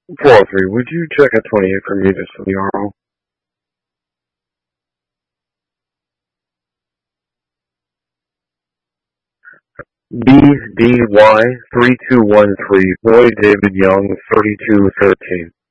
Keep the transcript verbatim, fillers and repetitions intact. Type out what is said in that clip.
four oh three, would you check a twenty-eight for me just for the R O? B D Y three two one three, Boy David Young, thirty-two thirteen.